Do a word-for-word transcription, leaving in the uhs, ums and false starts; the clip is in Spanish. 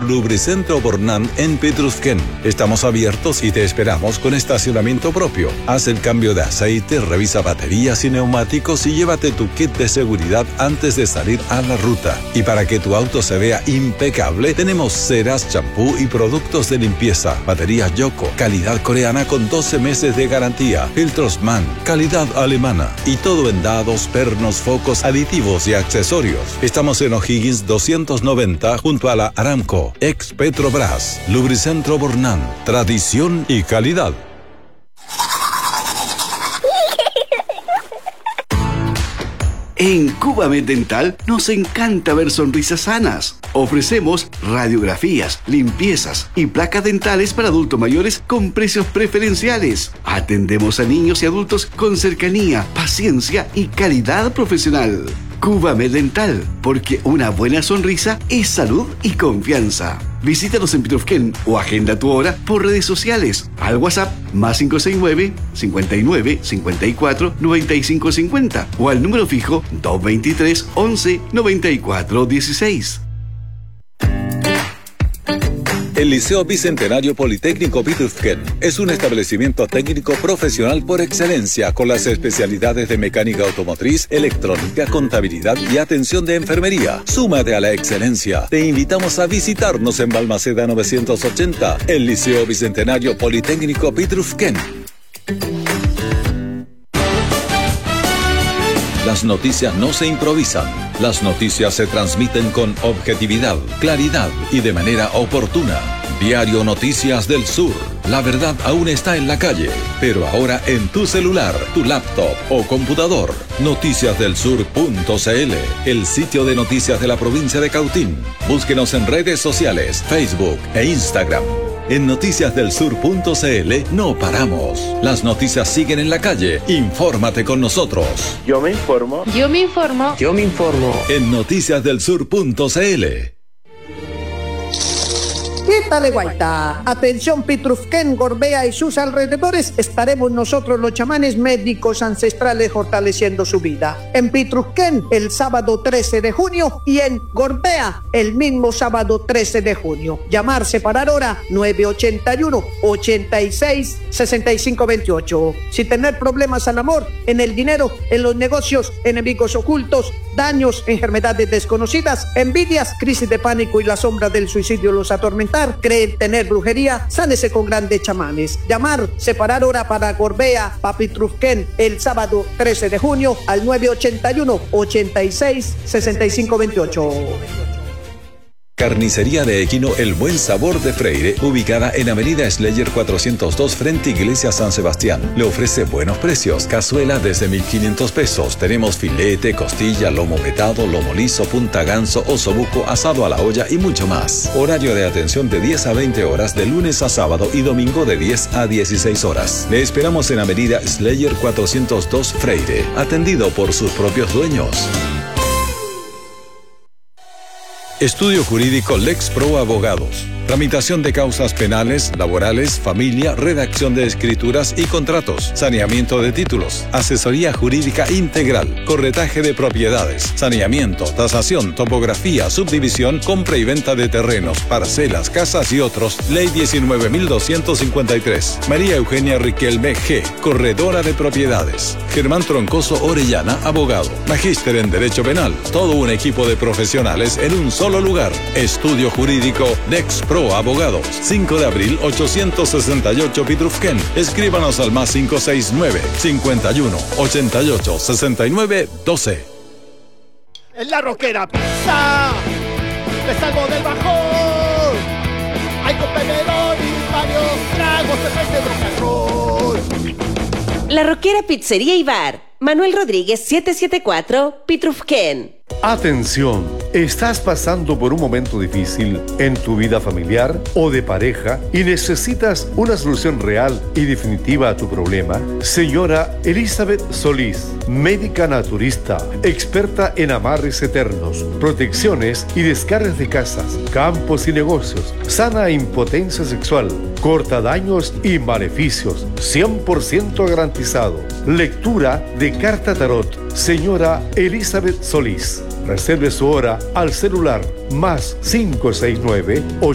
Lubricentro Bornán en Petrusquén. Estamos abiertos y te esperamos con estacionamiento propio. Haz el cambio de aceite, revisa baterías y neumáticos y llévate tu kit de seguridad antes de salir a la ruta. Y para que tu auto se vea impecable, tenemos ceras, champú y productos de limpieza. Baterías Yoko, calidad coreana con doce meses de garantía. Filtros MAN, calidad alemana. Y todo en dados, pernos, focos, aditivos y accesorios. Estamos en O'Higgins doscientos noventa junto a la Aramco. Ex Petrobras. Lubricentro Bornán. Tradición y calidad. En Cubamed Dental nos encanta ver sonrisas sanas. Ofrecemos radiografías, limpiezas y placas dentales para adultos mayores con precios preferenciales. Atendemos a niños y adultos con cercanía, paciencia y calidad profesional. Cubamed Dental, porque una buena sonrisa es salud y confianza. Visítanos en Petrusquén o agenda tu hora por redes sociales. Al WhatsApp más cinco seis nueve, cincuenta y nueve, cincuenta y cuatro, noventa y cinco cincuenta o al número fijo dos veintitrés, once, noventa y cuatro dieciséis. El Liceo Bicentenario Politécnico Petrusquén es un establecimiento técnico profesional por excelencia con las especialidades de mecánica automotriz, electrónica, contabilidad y atención de enfermería. Súmate a la excelencia. Te invitamos a visitarnos en Balmaceda novecientos ochenta, el Liceo Bicentenario Politécnico Petrusquén. Las noticias no se improvisan. Las noticias se transmiten con objetividad, claridad y de manera oportuna. Diario Noticias del Sur. La verdad aún está en la calle, pero ahora en tu celular, tu laptop o computador. noticias del sur punto c l, el sitio de noticias de la provincia de Cautín. Búsquenos en redes sociales, Facebook e Instagram. En noticias del sur punto c l no paramos. Las noticias siguen en la calle. Infórmate con nosotros. Yo me informo. Yo me informo. Yo me informo. En noticias del sur punto c l. ¿Qué tal de Guaita? Atención Petrusquén, Gorbea y sus alrededores, estaremos nosotros los chamanes médicos ancestrales fortaleciendo su vida. En Petrusquén el sábado trece de junio y en Gorbea el mismo sábado trece de junio. Llamar, separar hora nueve ochenta y uno, ochenta y seis, sesenta y cinco veintiocho. Si tener problemas al amor, en el dinero, en los negocios, enemigos ocultos, daños, enfermedades desconocidas, envidias, crisis de pánico y la sombra del suicidio los atormentan, creen tener brujería, sánese con grandes chamanes. Llamar, separar hora para Gorbea, Petrusquén el sábado trece de junio al nueve ochenta y uno, ochenta y seis, sesenta y cinco veintiocho. Carnicería de Equino El Buen Sabor de Freire, ubicada en Avenida Schleyer cuatrocientos dos frente Iglesia San Sebastián. Le ofrece buenos precios. Cazuela desde mil quinientos pesos. Tenemos filete, costilla, lomo vetado, lomo liso, punta ganso, osobuco, asado a la olla y mucho más. Horario de atención de diez a veinte horas de lunes a sábado y domingo de diez a dieciséis horas. Le esperamos en Avenida Schleyer cuatrocientos dos Freire, atendido por sus propios dueños. Estudio Jurídico Lexpro Abogados. Tramitación de causas penales, laborales, familia, redacción de escrituras y contratos, saneamiento de títulos, asesoría jurídica integral, corretaje de propiedades, saneamiento, tasación, topografía, subdivisión, compra y venta de terrenos, parcelas, casas y otros. Ley diecinueve mil doscientos cincuenta y tres. María Eugenia Riquelme G., corredora de propiedades. Germán Troncoso Orellana, abogado. Magíster en Derecho Penal. Todo un equipo de profesionales en un solo lugar. Estudio Jurídico Lexpro Abogados. cinco de abril ochocientos sesenta y ocho Petrusquén. Escríbanos al más cinco seis nueve, cincuenta y uno, ochenta y ocho, sesenta y nueve, doce. En La Roquera Pizza te salvo del bajón. Hay con pepperoni y varios tragos de pez de rock and roll. La Roquera Pizzería y Bar. Manuel Rodríguez setecientos setenta y cuatro, Petrusquén. Atención, ¿estás pasando por un momento difícil en tu vida familiar o de pareja y necesitas una solución real y definitiva a tu problema? Señora Elizabeth Solís, médica naturista, experta en amarres eternos, protecciones y descargas de casas, campos y negocios, sana impotencia sexual, corta daños y maleficios, cien por ciento garantizado. Lectura de carta tarot, señora Elizabeth Solís. Reserve su hora al celular más cinco seis nueve,